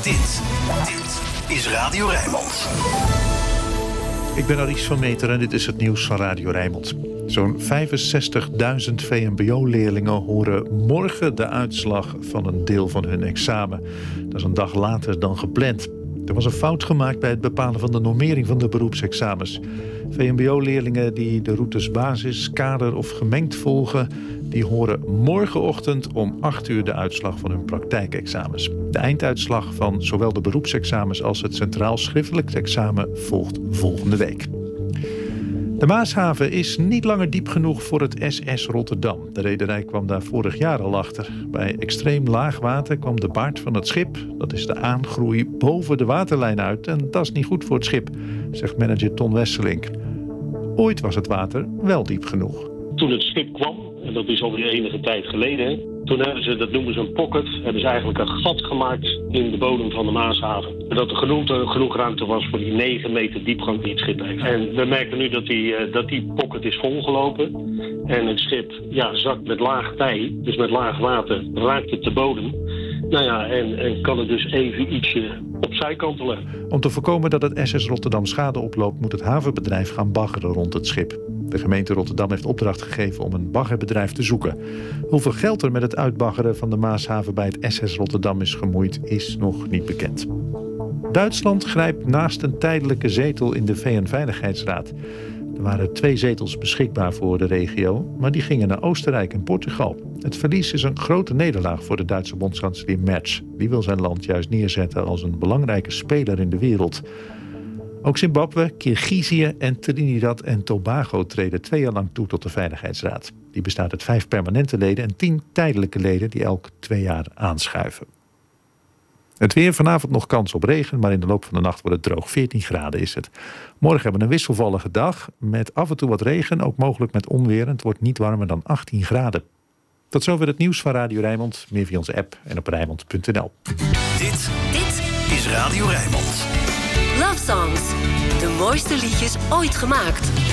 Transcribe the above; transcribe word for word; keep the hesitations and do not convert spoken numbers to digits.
Dit, dit is Radio Rijnmond. Ik ben Aries van Meteren en dit is het nieuws van Radio Rijnmond. Zo'n vijfenzestigduizend V M B O-leerlingen horen morgen de uitslag van een deel van hun examen. Dat is een dag later dan gepland. Er was een fout gemaakt bij het bepalen van de normering van de beroepsexamens. V M B O-leerlingen die de routes basis, kader of gemengd volgen, die horen morgenochtend om acht uur de uitslag van hun praktijkexamens. De einduitslag van zowel de beroepsexamens als het centraal schriftelijk examen volgt volgende week. De Maashaven is niet langer diep genoeg voor het S S Rotterdam. De rederij kwam daar vorig jaar al achter. Bij extreem laag water kwam de baard van het schip, dat is de aangroei, boven de waterlijn uit. En dat is niet goed voor het schip, zegt manager Ton Wesselink. Ooit was het water wel diep genoeg. Toen het schip kwam, en dat is alweer enige tijd geleden, toen hebben ze, dat noemen ze een pocket, hebben ze eigenlijk een gat gemaakt in de bodem van de Maashaven. Dat er genoeg, genoeg ruimte was voor die negen meter diepgang die het schip heeft. En we merken nu dat die, dat die pocket is volgelopen. En het schip ja, zakt met laag tij, dus met laag water, raakt het de bodem. Nou ja, en, en kan het dus even ietsje opzij kantelen. Om te voorkomen dat het S S Rotterdam schade oploopt, moet het havenbedrijf gaan baggeren rond het schip. De gemeente Rotterdam heeft opdracht gegeven om een baggerbedrijf te zoeken. Hoeveel geld er met het uitbaggeren van de Maashaven bij het S S Rotterdam is gemoeid, is nog niet bekend. Duitsland grijpt naast een tijdelijke zetel in de V N-veiligheidsraad. Er waren twee zetels beschikbaar voor de regio, maar die gingen naar Oostenrijk en Portugal. Het verlies is een grote nederlaag voor de Duitse bondskanselier Merz. Die wil zijn land juist neerzetten als een belangrijke speler in de wereld. Ook Zimbabwe, Kirgizië en Trinidad en Tobago treden twee jaar lang toe tot de Veiligheidsraad. Die bestaat uit vijf permanente leden en tien tijdelijke leden die elk twee jaar aanschuiven. Het weer, vanavond nog kans op regen, maar in de loop van de nacht wordt het droog. veertien graden is het. Morgen hebben we een wisselvallige dag met af en toe wat regen, ook mogelijk met onweer. Het wordt niet warmer dan achttien graden. Tot zover het nieuws van Radio Rijnmond. Meer via onze app en op rijnmond punt n l. Dit, dit is Radio Rijnmond. Love Songs. De mooiste liedjes ooit gemaakt.